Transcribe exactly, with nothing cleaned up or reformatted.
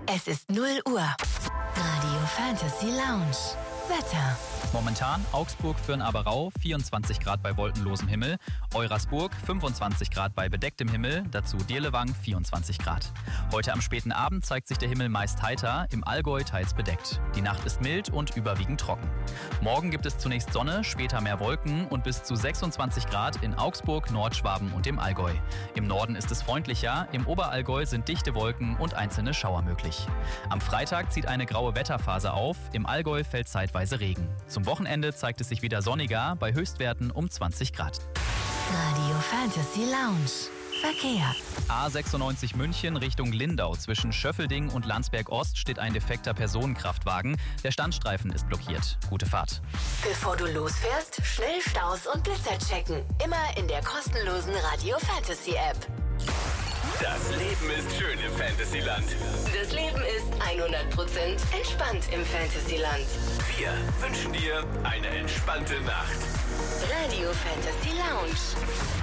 Es ist null Uhr. Radio Fantasy Lounge. Wetter. Momentan Augsburg, Fürn-Aberau, vierundzwanzig Grad bei wolkenlosem Himmel, Eurasburg, fünfundzwanzig Grad bei bedecktem Himmel, dazu Dirlewang, vierundzwanzig Grad. Heute am späten Abend zeigt sich der Himmel meist heiter, im Allgäu teils bedeckt. Die Nacht ist mild und überwiegend trocken. Morgen gibt es zunächst Sonne, später mehr Wolken und bis zu sechsundzwanzig Grad in Augsburg, Nordschwaben und im Allgäu. Im Norden ist es freundlicher, im Oberallgäu sind dichte Wolken und einzelne Schauer möglich. Am Freitag zieht eine graue Wetterphase auf, im Allgäu fällt zeitweise Regen. Zum Wochenende zeigt es sich wieder sonniger, bei Höchstwerten um zwanzig Grad. Radio Fantasy Lounge. Verkehr. A sechsundneunzig München Richtung Lindau. Zwischen Schöffelding und Landsberg Ost steht ein defekter Personenkraftwagen. Der Standstreifen ist blockiert. Gute Fahrt. Bevor du losfährst, schnell Staus und Blitzer checken. Immer in der kostenlosen Radio Fantasy App. Das Leben ist schön im Fantasyland. Das Leben ist hundert Prozent entspannt im Fantasyland. Wir wünschen dir eine entspannte Nacht. Radio Fantasy Lounge.